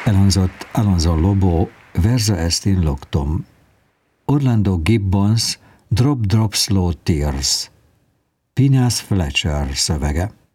Elhangzott Alonso Lobo Verso est in luctum, Orlando Gibbons Drop Drop Slow Tears, Phineas Fletcher szövege.